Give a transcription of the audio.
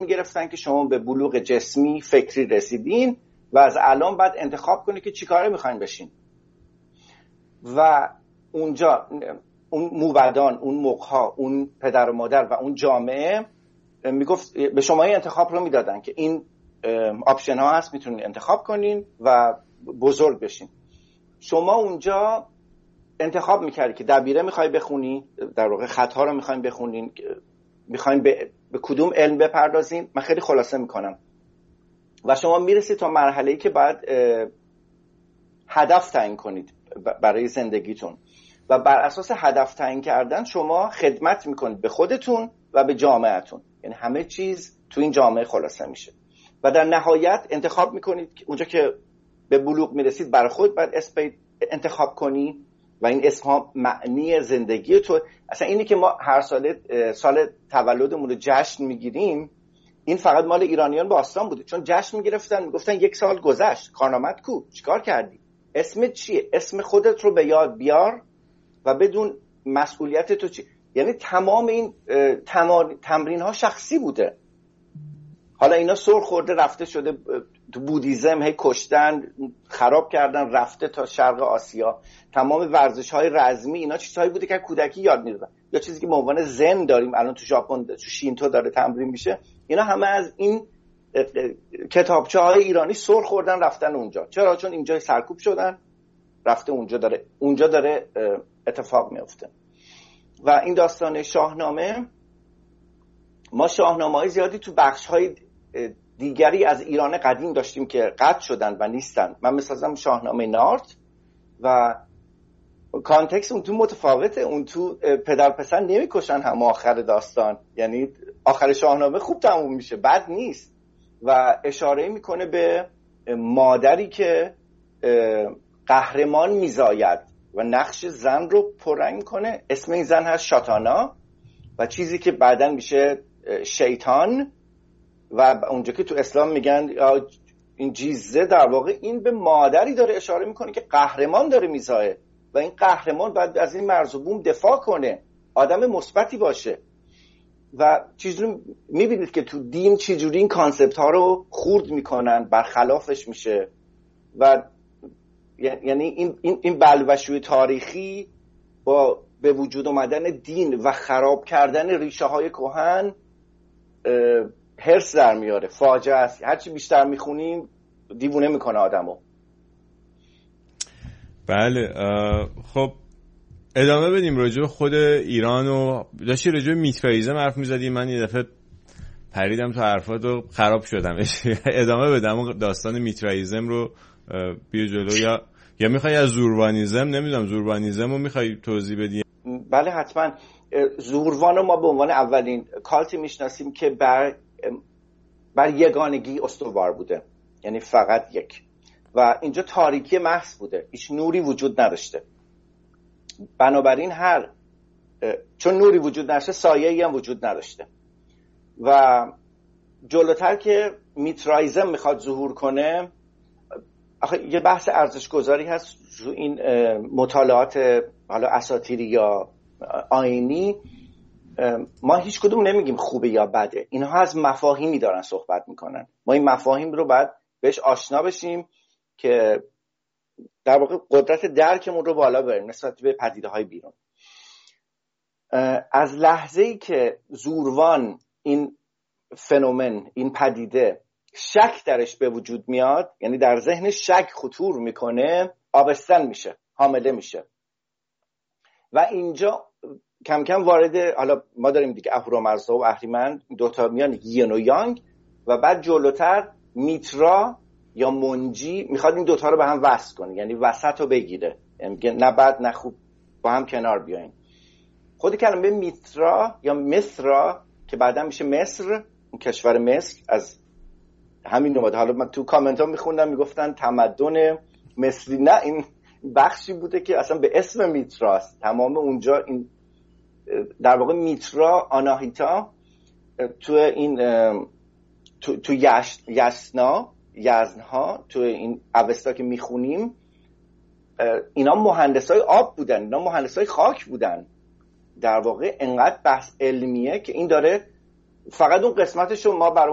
میگرفتن که شما به بلوغ جسمی فکری رسیدین و از الان بعد انتخاب کنید که چی کاره میخواین بشین. و اونجا اون موبدان، اون مقها، اون پدر و مادر و اون جامعه میگفت به شما این انتخاب رو میدادن که این آپشن ها هست، میتونین انتخاب کنین و بزرگ بشین. شما اونجا انتخاب میکردی که دبیره میخوای بخونی، در واقع خطها رو میخواین بخونین، میخواین به کدوم علم بپردازین. من خیلی خلاصه میکنم. و شما میرسید تا مرحله‌ای که باید هدف تعیین کنید برای زندگیتون و بر اساس هدف تعیین کردن شما خدمت میکنید به خودتون و به جامعهتون. یعنی همه چیز تو این جامعه خلاصه میشه و در نهایت انتخاب میکنید که اونجا که به بلوغ میرسید برای خود باید اسم انتخاب کنی و این اسم ها معنی زندگی تو. اصلا اینی که ما هر سال تولدمون رو جشن میگیریم، این فقط مال ایرانیان باستان بوده، چون جشن میگرفتن میگفتن یک سال گذشت، کارنامت کو، چیکار کردی، اسمت چیه، اسم خودت رو به یاد بیار و بدون مسئولیت تو چی. یعنی تمام این تمرین ها شخصی بوده. حالا اینا سر خورده رفته شده تو بودیزم، هی کشتن، خراب کردن، رفته تا شرق آسیا. تمام ورزش های رزمی اینا چیزهایی بوده که کودکی یاد می‌دادن، یا چیزی که به عنوان زن داریم الان تو ژاپن تو شینتو داره تمرین میشه. اینا همه از این کتابچه‌های ایرانی سر خوردن رفتن اونجا. چرا؟ چون اینجا سرکوب شدن، رفته اونجا داره اتفاق میفته. و این داستان شاهنامه، ما شاهنامه‌های زیادی تو بخش‌های دیگری از ایران قدیم داشتیم که قطع شدن و نیستن. من مثلا شاهنامه نارت و کانتکست اون تو متفاوته. اون تو پدر پسر نمیکشن هم آخر داستان، یعنی آخر شاهنامه خوب تموم میشه، بد نیست و اشاره میکنه به مادری که قهرمان میزاید و نقش زن رو پررنگ کنه. اسم این زن هست شاتانا و چیزی که بعداً میشه شیطان. و اونجا که تو اسلام میگن این جیزه، در واقع این به مادری داره اشاره میکنه که قهرمان داره میزایه و این قهرمان باید از این مرز و بوم دفاع کنه، آدم مثبتی باشه. و چیزی میبینید که تو دین چجوری این کانسپت ها رو خورد میکنن، برخلافش میشه. و یعنی این بلوشوی تاریخی با به وجود آمدن دین و خراب کردن ریشه های کهن هرس در میاره، فاجعه است. هرچی بیشتر میخونیم دیوونه میکنه آدمو. بله. خب ادامه بدیم راجع به خود ایران. و داشتی راجع به میترائیزم حرف میزدی، من یه دفعه پریدم تو حرفات و خراب شدم. ادامه بدم داستان میترائیزم رو بیا جلو، یا میخوای از زوربانیزم؟ نمیدونم زوربانیزم رو میخوای توضیح بدی؟ بله حتما. زوربان رو ما به عنوان اولین کالتی میشناسیم که بر یگانگی استوار بوده، یعنی فقط یک، و اینجا تاریکی محض بوده، هیچ نوری وجود نداشته. بنابراین چون نوری وجود نداشته، سایه‌ای هم وجود نداشته. و جلوتر که میترائیزم میخواد ظهور کنه، آخه یه بحث ارزش‌گذاری هست رو این مطالعات حالا اساطیری یا آیینی. ما هیچ کدوم نمیگیم خوبه یا بده، اینها از مفاهیمی دارن صحبت میکنن. ما این مفاهیم رو باید بهش آشنا بشیم که در واقع قدرت درکمون رو بالا بریم نسبت به پدیده‌های بیرون. از لحظه‌ای که زوروان، این فنومن، این پدیده شک درش به وجود میاد، یعنی در ذهن شک خطور میکنه، آبستن میشه، حامله میشه. و اینجا کم کم وارد، حالا ما داریم دیگه اهورامزدا و اهریمن، دوتا میان یین و یانگ، و بعد جلوتر میترا یا منجی میخواد این دوتا رو به هم وصل کنه، یعنی وسط رو بگیره، یعنی نه بد نه خوب، با هم کنار بیاین. خود کلمه میترا یا مصرا که بعدا میشه مصر، اون کشور مصر از همین اومده. حالا من تو کامنت ها میخوندم میگفتن تمدن مصری، نه، این بخشی بوده که اصلا به اسم میتراست. تمام اونجا این در واقع میترا آناهیتا تو این تو یزنها تو این اوستا که میخونیم، اینا مهندسای آب بودن، اینا مهندسای خاک بودن. در واقع انقدر بحث علمیه که این داره فقط اون قسمتشو ما برای